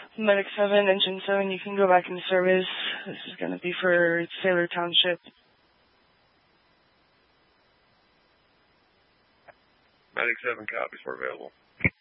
Medic 7, Engine 7, you can go back into service. This is going to be for Sailor Township. Medic 7 copies, we're available.